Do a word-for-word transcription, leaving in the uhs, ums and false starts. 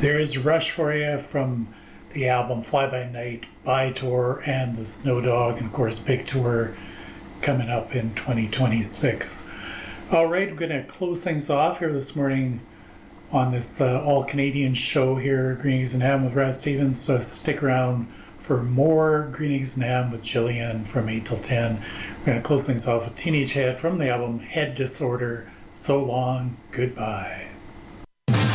There is Rush for you from the album Fly By Night, By Tour, and the Snow Dog, and of course Big Tour coming up in twenty twenty-six. All right, I'm going to close things off here this morning on this uh, all-Canadian show here, Green Eggs and Ham with Brad Stevens. So stick around for more Green Eggs and Ham with Jillian from eight till ten. We're going to close things off with Teenage Head from the album Head Disorder. So long, goodbye.